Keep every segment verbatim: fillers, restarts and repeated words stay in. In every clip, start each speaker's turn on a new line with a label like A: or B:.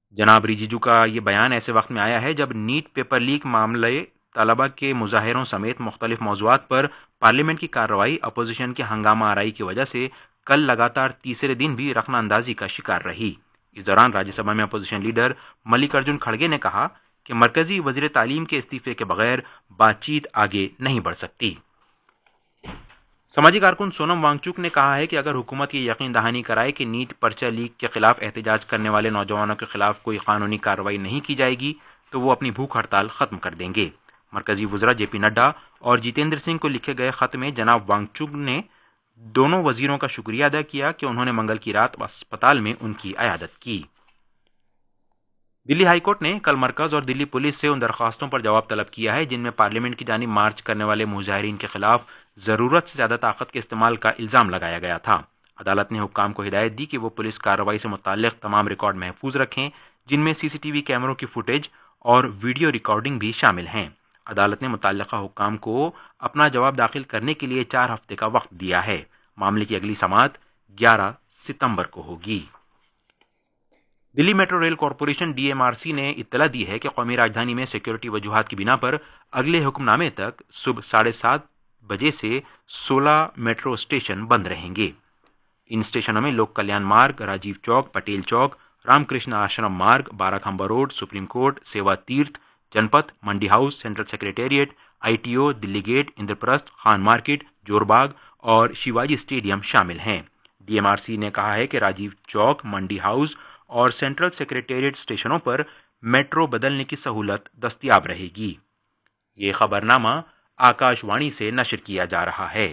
A: جناب ریجیجو کا یہ بیان ایسے وقت میں آیا ہے جب نیٹ پیپر لیک معاملے، طلبہ کے مظاہروں سمیت مختلف موضوعات پر پارلیمنٹ کی کارروائی اپوزیشن کے ہنگامہ آرائی کی وجہ سے کل لگاتار تیسرے دن بھی رخنہ اندازی کا شکار رہی۔ اس دوران راجیہ سبھا میں اپوزیشن لیڈر ملک ارجن کھڑگے نے کہا کہ مرکزی وزیر تعلیم کے استعفے کے بغیر بات چیت آگے نہیں بڑھ سکتی۔ سماجی کارکن سونم وانگ چک نے کہا ہے کہ اگر حکومت یہ یقین دہانی کرائے کہ نیٹ پرچہ لیک کے خلاف احتجاج کرنے والے نوجوانوں کے خلاف کوئی قانونی کارروائی نہیں کی جائے گی تو وہ اپنی بھوک ہڑتال ختم کر دیں گے۔ مرکزی وزراء جے پی نڈا اور جتیندر سنگھ کو لکھے گئے خط میں جناب وانگ چک نے دونوں وزیروں کا شکریہ ادا کیا کہ انہوں نے منگل کی رات اسپتال میں ان کی عیادت کی۔ دلی ہائی کورٹ نے کل مرکز اور دلی پولیس سے ان درخواستوں پر جواب طلب کیا ہے جن میں پارلیمنٹ کی جانب مارچ کرنے والے مظاہرین کے خلاف ضرورت سے زیادہ طاقت کے استعمال کا الزام لگایا گیا تھا۔ عدالت نے حکام کو ہدایت دی کہ وہ پولیس کارروائی سے متعلق تمام ریکارڈ محفوظ رکھیں جن میں سی سی ٹی وی کیمروں کی فوٹیج اور ویڈیو ریکارڈنگ بھی شامل ہیں۔ عدالت نے متعلقہ حکام کو اپنا جواب داخل کرنے کے لیے چار ہفتے کا وقت دیا ہے۔ معاملے کی اگلی سماعت گیارہ ستمبر کو ہوگی۔ دلی metro rail corporation D M R C نے اطلاع دی ہے کہ قومی راجدھانی میں سیکیورٹی وجوہات کی بنا پر اگلے حکم نامے تک صبح ساڑھے سات بجے سے سولہ میٹرو اسٹیشن بند رہیں گے۔ ان اسٹیشنوں میں لوک کلیان مارگ، راجیو چوک، پٹیل چوک، رام کرشن آشرم مارگ، بارہ کھمبا روڈ، سپریم کورٹ، سیوا تیرتھ، جنپت، منڈی house, central secretariat, I T O, Delhi get, اندرپرست، Khan market, جور باغ اور شیواجی اسٹیڈیم شامل ہیں۔ ڈی ایم آر سی نے کہا ہے کہ راجیو چوک، منڈی ہاؤس اور سینٹرل سیکریٹریٹ اسٹیشنوں پر میٹرو بدلنے کی سہولت دستیاب رہے گی۔ یہ خبر نامہ آکاش وانی سے نشر کیا جا رہا ہے۔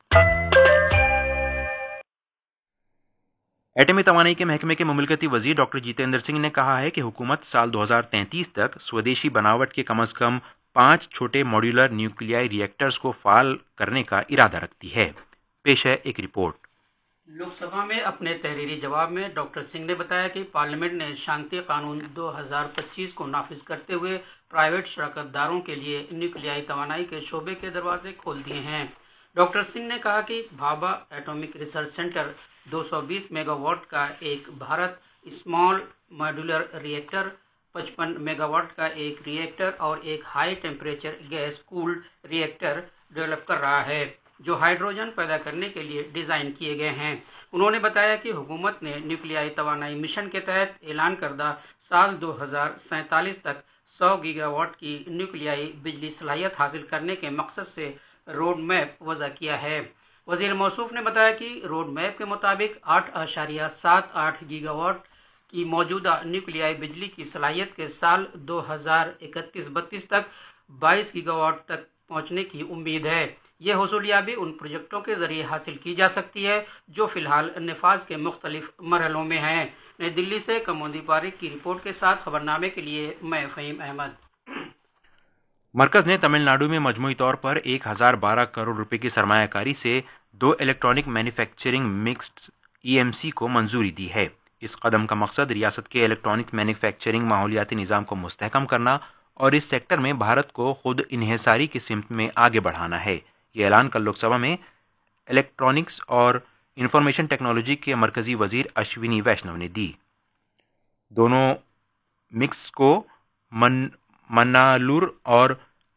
A: ایٹمی توانائی کے محکمے کے مملکتی وزیر ڈاکٹر جتیندر سنگھ نے کہا ہے کہ حکومت سال دو ہزار تینتیس تک سودیشی بناوٹ کے کم از کم پانچ چھوٹے ماڈیولر نیوکلیائی ری ایکٹرز کو فعال کرنے کا ارادہ رکھتی ہے۔ پیش ہے ایک رپورٹ۔
B: لوک سبھا میں اپنے تحریری جواب میں ڈاکٹر سنگھ نے بتایا کہ پارلیمنٹ نے شانتی قانون دو ہزار پچیس کو نافذ کرتے ہوئے پرائیویٹ شراکت داروں کے لیے نیوکلیائی توانائی کے شعبے کے دروازے کھول دیے ہیں۔ ڈاکٹر سنگھ نے کہا کہ Bhabha atomic research centre do so base mega what کا ایک بھارت اسمال ماڈیولر ری ایکٹر، پچپن میگا واٹ کا ایک ری ایکٹر اور ایک ہائی ٹیمپریچر گیس کولڈ ری ایکٹر ڈیولپ کر رہا ہے جو ہائیڈروجن پیدا کرنے کے لیے ڈیزائن کیے گئے ہیں۔ انہوں نے بتایا کہ حکومت نے نیوکلیائی توانائی مشن کے تحت اعلان کردہ سال دو ہزار سینتالیس تک سو گیگا واٹ کی نیوکلیائی بجلی صلاحیت حاصل کرنے کے مقصد سے روڈ میپ وضع کیا ہے۔ وزیر موصوف نے بتایا کہ روڈ میپ کے مطابق آٹھ اشاریہ سات آٹھ گیگا واٹ کی موجودہ نیوکلیائی بجلی کی صلاحیت کے سال دو ہزار اکتیس بتیس تک بائیس گیگا واٹ تک پہنچنے کی امید ہے۔ یہ حصولیابی ان پروجیکٹوں کے ذریعے حاصل کی جا سکتی ہے جو فی الحال نفاذ کے مختلف مرحلوں میں ہیں۔ نئی دلی سے کمودی پاریک کی رپورٹ کے ساتھ خبرنامے کے لیے میں فہیم احمد۔
A: مرکز نے تمل ناڈو میں مجموعی طور پر ایک ہزار بارہ کروڑ روپے کی سرمایہ کاری سے دو electronic manufacturing mixed E M C کو منظوری دی ہے۔ اس قدم کا مقصد ریاست کے الیکٹرانک مینوفیکچرنگ ماحولیاتی نظام کو مستحکم کرنا اور اس سیکٹر میں بھارت کو خود انحصاری کی سمت میں آگے بڑھانا ہے۔ یہ اعلان کل لوک سبھا میں الیکٹرانکس اور انفارمیشن ٹیکنالوجی کے مرکزی وزیر اشونی ویشنو نے دی۔ دونوں مکس کو من منالور اور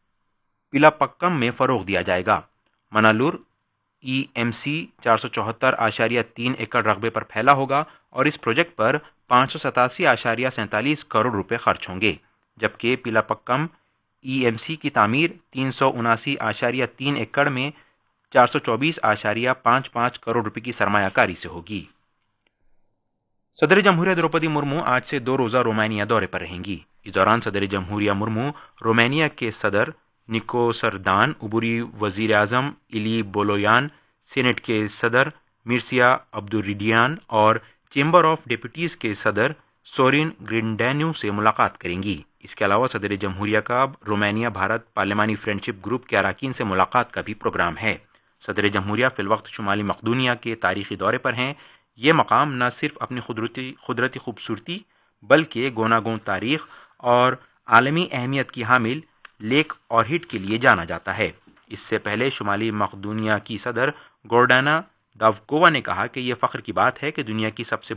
A: پلاپکم میں فروغ دیا جائے گا۔ منالور ای ایم سی چار سو چوہتر اشاریہ تین ایکڑ رقبے پر پھیلا ہوگا اور اس پروجیکٹ پر پانچ سو ستاسی اشاریہ سینتالیس کروڑ روپے خرچ ہوں گے، جبکہ پلاپکم ای ایم سی کی تعمیر تین سو اناسی اشاریہ تین ایکڑ میں چار سو چوبیس اشاریہ پانچ پانچ کروڑ روپے کی سرمایہ کاری سے ہوگی۔ صدر جمہوریہ دروپدی مرمو آج سے دو روزہ رومانیہ دورے پر رہیں گی۔ اس دوران صدر جمہوریہ مرمو رومانیہ کے صدر نکو سردان، عبوری وزیر اعظم ایلی بولویان، سینٹ کے صدر مرسیا عبدالریڈیان اور چیمبر آف ڈیپوٹیز کے صدر سورین گرینڈینو سے ملاقات کریں گی۔ اس کے علاوہ صدر جمہوریہ کا رومانیہ بھارت پارلیمانی فرینڈشپ گروپ کے اراکین سے ملاقات کا بھی پروگرام ہے۔ صدر جمہوریہ فی الوقت شمالی مقدونیہ کے تاریخی دورے پر ہیں۔ یہ مقام نہ صرف اپنی قدرتی قدرتی خوبصورتی بلکہ گوناگون تاریخ اور عالمی اہمیت کی حامل لیک اورہڈ کے لیے جانا جاتا ہے۔ اس سے پہلے شمالی مقدونیہ کی صدر گورڈانا داوکووا نے کہا کہ یہ فخر کی بات ہے کہ دنیا کی سب سے